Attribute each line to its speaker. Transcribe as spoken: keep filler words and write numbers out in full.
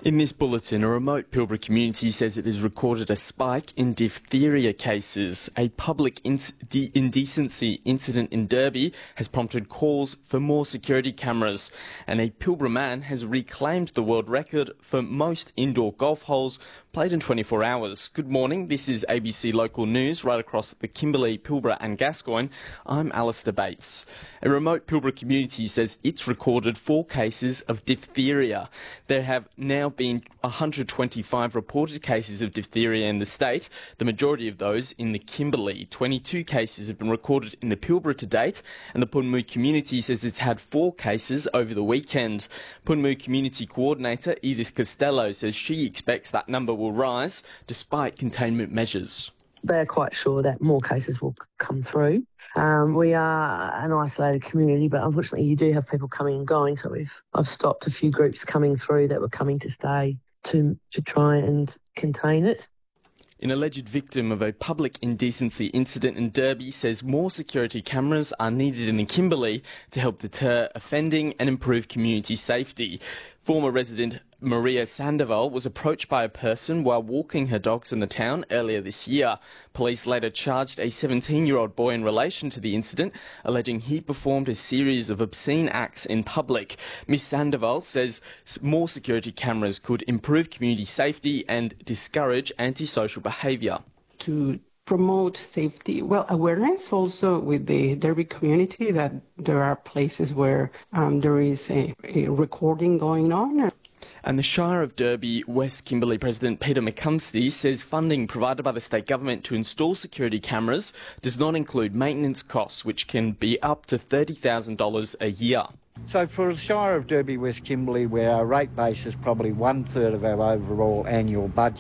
Speaker 1: In this bulletin, a remote Pilbara community says it has recorded a spike in diphtheria cases. A public indecency incident in Derby has prompted calls for more security cameras, and a Pilbara man has reclaimed the world record for most indoor golf holes played in twenty-four hours. Good morning, this is A B C Local News right across the Kimberley, Pilbara and Gascoyne. I'm Alistair Bates. A remote Pilbara community says it's recorded four cases of diphtheria. There have now been one hundred twenty-five reported cases of diphtheria in the state, the majority of those in the Kimberley. twenty-two cases have been recorded in the Pilbara to date, and the Punmu community says it's had four cases over the weekend. Punmu Community Coordinator Edith Costello says she expects that number will rise despite containment measures.
Speaker 2: They're quite sure that more cases will come through. Um, we are an isolated community, but unfortunately you do have people coming and going, so we've I've stopped a few groups coming through that were coming to stay to, to try and contain it.
Speaker 1: An alleged victim of a public indecency incident in Derby says more security cameras are needed in the Kimberley to help deter offending and improve community safety. Former resident Maria Sandoval was approached by a person while walking her dogs in the town earlier this year. Police later charged a seventeen-year-old boy in relation to the incident, alleging he performed a series of obscene acts in public. Miss Sandoval says more security cameras could improve community safety and discourage antisocial behaviour.
Speaker 3: To promote safety, well, awareness also with the Derby community that there are places where um, there is a, a recording going on.
Speaker 1: And the Shire of Derby West Kimberley President Peter McCumsty says funding provided by the state government to install security cameras does not include maintenance costs, which can be up to thirty thousand dollars a year.
Speaker 4: So for the Shire of Derby West Kimberley, where our rate base is probably one third of our overall annual budget,